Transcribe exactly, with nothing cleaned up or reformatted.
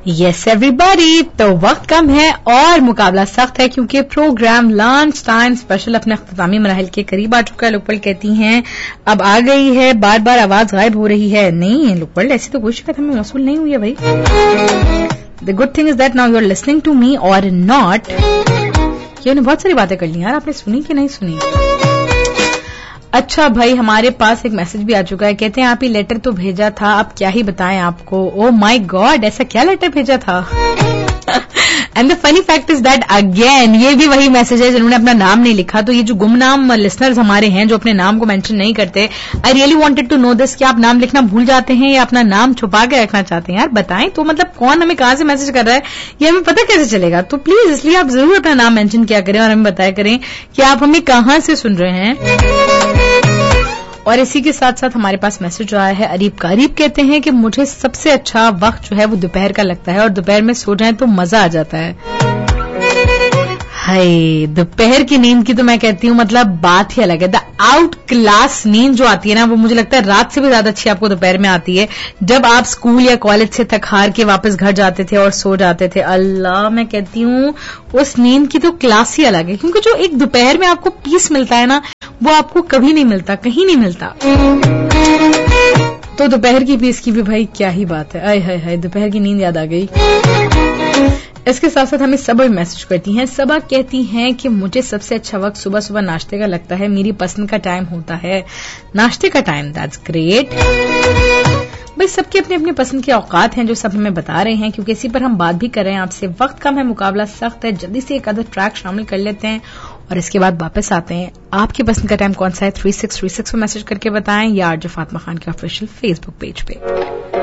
Yes everybody, तो वक्त कम है और मुकाबला सख्त है क्योंकि प्रोग्राम लंच टाइम स्पेशल अपने अख्तामी मराहिल के करीब आ चुका है। लोकपल कहती हैं अब आ गई है, बार बार आवाज गायब हो रही है। नहीं लोकपल, ऐसी तो कोई शिकायत हमें मौसूल नहीं हुई है भाई। The good thing is that now you are listening to me और नॉट। ये उन्हें बहुत सारी बातें कर ली यार, आपने सुनी कि नहीं सुनी? अच्छा भाई, हमारे पास एक मैसेज भी आ चुका है। कहते हैं आप ही लेटर तो भेजा था, अब क्या ही बताएं आपको। ओ माय गॉड, ऐसा क्या लेटर भेजा था? And the funny fact is that again ये भी वही मैसेज है जिन्होंने अपना नाम नहीं लिखा। तो ये जो गुमनाम लिसनर्स हमारे हैं जो अपने नाम को मेंशन नहीं करते, I really wanted to know this, कि आप नाम लिखना भूल जाते हैं या अपना नाम छुपा के रखना चाहते हैं? यार बताएं तो, मतलब कौन हमें कहां से मैसेज कर रहा है ये हमें पता कैसे चलेगा? तो प्लीज इसलिए आप जरूर अपना नाम मेंशन किया करें और हमें बताया करें कि आप हमें कहां से सुन रहे हैं। और इसी के साथ साथ हमारे पास मैसेज आया है अरीब का। अरीब कहते हैं कि मुझे सबसे अच्छा वक्त जो है वो दोपहर का लगता है और दोपहर में सो जाएं तो मजा आ जाता है। हाय, दोपहर की नींद की तो मैं कहती हूँ मतलब बात ही अलग है। द आउट क्लास नींद जो आती है ना, वो मुझे लगता है रात से भी ज्यादा अच्छी आपको दोपहर में आती है, जब आप स्कूल या कॉलेज से थक हार के वापस घर जाते थे और सो जाते थे। अल्लाह, मैं कहती हूँ उस नींद की तो क्लास ही अलग है, क्योंकि जो एक दोपहर में आपको पीस मिलता है ना, वो आपको कभी नहीं मिलता, कहीं नहीं मिलता। तो दोपहर की पीस की भी भाई क्या ही बात है। आय हाय हाय, दोपहर की नींद याद आ गई। इसके साथ साथ हमें सबा मैसेज करती हैं। सबा कहती हैं कि मुझे सबसे अच्छा वक्त सुबह सुबह नाश्ते का लगता है, मेरी पसंद का टाइम होता है नाश्ते का टाइम। दैट्स ग्रेट भाई, सबके अपने अपने पसंद के औकात हैं जो सब हमें बता रहे हैं, क्योंकि इसी पर हम बात भी कर रहे हैं आपसे। वक्त कम है, मुकाबला सख्त है, जल्दी से एक अदर ट्रैक शामिल कर लेते हैं और इसके बाद वापस आते हैं। आपकी पसंद का टाइम कौन सा है? थ्री सिक्स थ्री सिक्स पर मैसेज करके बताएं या आरजे फातिमा खान के ऑफिशियल फेसबुक पेज पे।